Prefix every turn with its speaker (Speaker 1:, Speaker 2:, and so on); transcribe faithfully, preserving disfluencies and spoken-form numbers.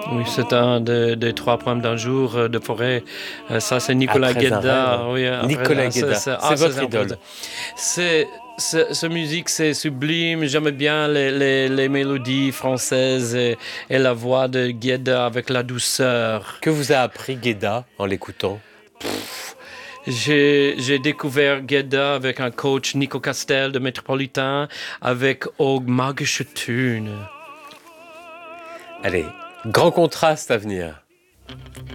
Speaker 1: Oui, c'est un des, des trois poèmes d'un jour euh, de forêt. Euh, ça, c'est Nicolas
Speaker 2: Après un
Speaker 1: Guedda.
Speaker 2: rêve.
Speaker 1: Oui, après,
Speaker 2: Nicolas
Speaker 1: ah, c'est,
Speaker 2: Guedda,
Speaker 1: c'est,
Speaker 2: c'est
Speaker 1: ah, ça,
Speaker 2: votre
Speaker 1: c'est un peu-
Speaker 2: idole.
Speaker 1: c'est, c'est- ce musique, c'est sublime. J'aime bien les, les, les mélodies françaises et, et la voix de Guedda avec la douceur.
Speaker 2: Que vous a appris Guedda en l'écoutant?
Speaker 1: J'ai, j'ai découvert Guedda avec un coach, Nico Castel de Métropolitain, avec Og Magische Tune.
Speaker 2: Allez, grand contraste à venir.